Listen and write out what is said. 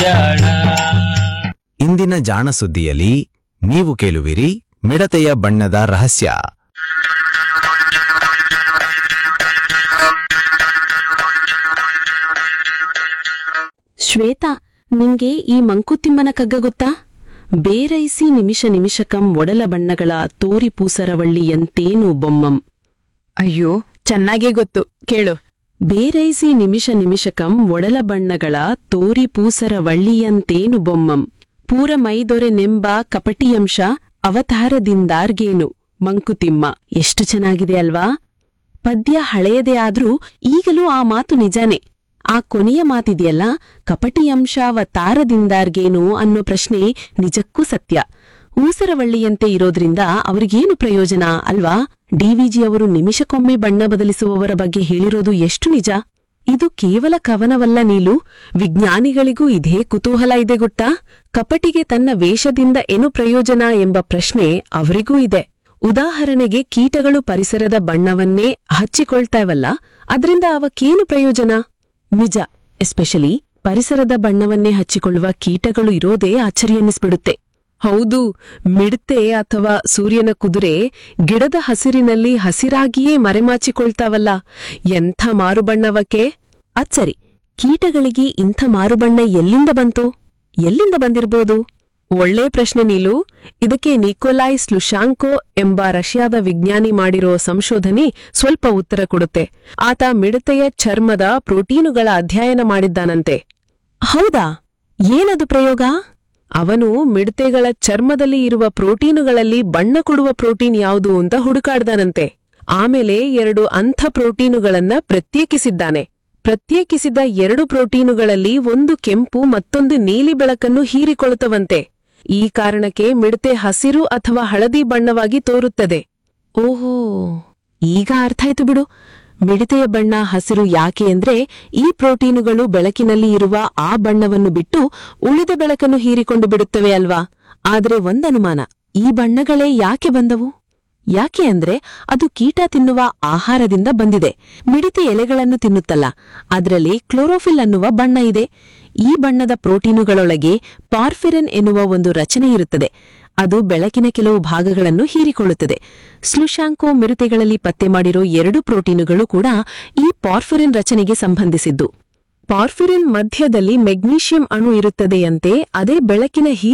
ಇಂದಿನ ಜಾಣ ಸುದ್ದಿಯಲ್ಲಿ ನೀವು ಕೇಳುವಿರಿ ಮಿಡತೆಯ ಬಣ್ಣದ ರಹಸ್ಯ. ಶ್ವೇತಾ, ನಿಂಗೆ ಈ ಮಂಕುತಿಮ್ಮನ ಕಗ್ಗ ಗೊತ್ತಾ? ಬೇರೈಸಿ ನಿಮಿಷ ನಿಮಿಷಕಂ ಒಡಲ ಬಣ್ಣಗಳ ತೋರಿ ಪೂಸರವಳ್ಳಿಯಂತೇನು ಬೊಮ್ಮಂ. ಅಯ್ಯೋ, ಚೆನ್ನಾಗೇ ಗೊತ್ತು, ಕೇಳು. ಬೇರೈಸಿ ನಿಮಿಷ ನಿಮಿಷಕಂ ಒಡಲ ಬಣ್ಣಗಳ ತೋರಿ ಪೂಸರವಳ್ಳಿಯಂತೇನು ಬೊಮ್ಮಂ. ಪೂರ ಮೈದೊರೆ ನೆಂಬ ಕಪಟಿಯಂಶ ಅವತಾರದಿಂದಾರ್ಗೇನು ಮಂಕುತಿಮ್ಮ. ಎಷ್ಟು ಚೆನ್ನಾಗಿದೆ ಅಲ್ವಾ? ಪದ್ಯ ಹಳೆಯದೇ ಆದ್ರೂ ಈಗಲೂ ಆ ಮಾತು ನಿಜಾನೇ. ಆ ಕೊನೆಯ ಮಾತಿದೆಯಲ್ಲ, ಕಪಟಿಯಂಶಾವತಾರದಿಂದಾರ್ಗೇನು ಅನ್ನೋ ಪ್ರಶ್ನೆ ನಿಜಕ್ಕೂ ಸತ್ಯ. ಊಸರವಳ್ಳಿಯಂತೆ ಇರೋದ್ರಿಂದ ಅವ್ರಿಗೇನು ಪ್ರಯೋಜನ ಅಲ್ವಾ? ಡಿವಿಜಿ ಅವರು ನಿಮಿಷಕ್ಕೊಮ್ಮೆ ಬಣ್ಣ ಬದಲಿಸುವವರ ಬಗ್ಗೆ ಹೇಳಿರೋದು ಎಷ್ಟು ನಿಜ. ಇದು ಕೇವಲ ಕವನವಲ್ಲ ನೀಲು, ವಿಜ್ಞಾನಿಗಳಿಗೂ ಇದೇ ಕುತೂಹಲ ಇದೆ ಗೊತ್ತಾ? ಕಪಟಿಗೆ ತನ್ನ ವೇಷದಿಂದ ಏನು ಪ್ರಯೋಜನ ಎಂಬ ಪ್ರಶ್ನೆ ಅವರಿಗೂ ಇದೆ. ಉದಾಹರಣೆಗೆ, ಕೀಟಗಳು ಪರಿಸರದ ಬಣ್ಣವನ್ನೇ ಹಚ್ಚಿಕೊಳ್ತಾವಲ್ಲ, ಅದ್ರಿಂದ ಅವಕ್ಕೇನು ಪ್ರಯೋಜನ? ನಿಜ, ಎಸ್ಪೆಷಲಿ ಪರಿಸರದ ಬಣ್ಣವನ್ನೇ ಹಚ್ಚಿಕೊಳ್ಳುವ ಕೀಟಗಳು ಇರೋದೇ ಆಶ್ಚರ್ಯನ್ನಿಸ್ಬಿಡುತ್ತೆ. ಹೌದು, ಮಿಡತೆ ಅಥವಾ ಸೂರ್ಯನ ಕುದುರೆ ಗಿಡದ ಹಸಿರಿನಲ್ಲಿ ಹಸಿರಾಗಿಯೇ ಮರೆಮಾಚಿಕೊಳ್ತಾವಲ್ಲ, ಎಂಥ ಮಾರುಬಣ್ಣವಕ್ಕೆ! ಅಚ್ಚರಿ, ಕೀಟಗಳಿಗೆ ಇಂಥ ಮಾರುಬಣ್ಣ ಎಲ್ಲಿಂದ ಬಂತು? ಎಲ್ಲಿಂದ ಬಂದಿರ್ಬೋದು? ಒಳ್ಳೆ ಪ್ರಶ್ನೆ ನೀಲು. ಇದಕ್ಕೆ ನಿಕೋಲಾಯ್ ಸ್ಲುಶಾಂಕೋ ಎಂಬ ರಷ್ಯಾದ ವಿಜ್ಞಾನಿ ಮಾಡಿರೋ ಸಂಶೋಧನೆ ಸ್ವಲ್ಪ ಉತ್ತರ ಕೊಡುತ್ತೆ. ಆತ ಮಿಡತೆಯ ಚರ್ಮದ ಪ್ರೋಟೀನುಗಳ ಅಧ್ಯಯನ ಮಾಡಿದ್ದಾನಂತೆ. ಹೌದಾ? ಏನದು ಪ್ರಯೋಗ? ಅವನು ಮಿಡತೆಗಳ ಚರ್ಮದಲ್ಲಿ ಇರುವ ಪ್ರೋಟೀನುಗಳಲ್ಲಿ ಬಣ್ಣ ಕೊಡುವ ಪ್ರೋಟೀನ್ ಯಾವುದು ಅಂತ ಹುಡುಕಾಡ್ದಾನಂತೆ. ಆಮೇಲೆ 2 ಅಂಥ ಪ್ರೋಟೀನುಗಳನ್ನ ಪ್ರತ್ಯೇಕಿಸಿದ್ದಾನೆ. ಪ್ರತ್ಯೇಕಿಸಿದ 2 ಪ್ರೋಟೀನುಗಳಲ್ಲಿ ಒಂದು ಕೆಂಪು ಮತ್ತೊಂದು ನೀಲಿ ಬೆಳಕನ್ನು ಹೀರಿಕೊಳ್ಳುತ್ತವಂತೆ. ಈ ಕಾರಣಕ್ಕೆ ಮಿಡತೆ ಹಸಿರು ಅಥವಾ ಹಳದಿ ಬಣ್ಣವಾಗಿ ತೋರುತ್ತದೆ. ಓಹೋ, ಈಗ ಅರ್ಥ ಆಯ್ತು ಬಿಡು. ಮಿಡತೆಯ ಬಣ್ಣ ಹಸಿರು ಯಾಕೆ ಅಂದ್ರೆ, ಈ ಪ್ರೋಟೀನುಗಳು ಬೆಳಕಿನಲ್ಲಿ ಇರುವ ಆ ಬಣ್ಣವನ್ನು ಬಿಟ್ಟು ಉಳಿದ ಬೆಳಕನ್ನು ಹೀರಿಕೊಂಡು ಬಿಡುತ್ತವೆ ಅಲ್ವಾ? ಆದ್ರೆ ಒಂದನುಮಾನ, ಈ ಬಣ್ಣಗಳೇ ಯಾಕೆ ಬಂದವು? ಯಾಕೆ ಅಂದ್ರೆ ಅದು ಕೀಟ ತಿನ್ನುವ ಆಹಾರದಿಂದ ಬಂದಿದೆ. ಮಿಡತೆ ಎಲೆಗಳನ್ನು ತಿನ್ನುತ್ತಲ್ಲ, ಅದರಲ್ಲಿ ಕ್ಲೋರೋಫಿಲ್ ಅನ್ನುವ ಬಣ್ಣ ಇದೆ. ಈ ಬಣ್ಣದ ಪ್ರೋಟೀನುಗಳೊಳಗೆ ಪಾರ್ಫಿರಿನ್ ಎನ್ನುವ ಒಂದು ರಚನೆ ಇರುತ್ತದೆ. ಅದು ಬೆಳಕಿನ ಕೆಲವು ಭಾಗಗಳನ್ನು ಹೀರಿಕೊಳ್ಳುತ್ತದೆ. ಸ್ಲುಶಾಂಕೋ ಮಿಡತೆಗಳಲ್ಲಿ ಪತ್ತೆ ಮಾಡಿರೋ 2 ಪ್ರೋಟೀನುಗಳು ಕೂಡ ಈ ಪಾರ್ಫಿರಿನ್ ರಚನೆಗೆ ಸಂಬಂಧಿಸಿದ್ದು. ಪಾರ್ಫಿರಿನ್ ಮಧ್ಯದಲ್ಲಿ ಮೆಗ್ನೀಷಿಯಂ ಅಣು ಇರುತ್ತದೆಯಂತೆ. ಅದೇ ಬೆಳಕಿನ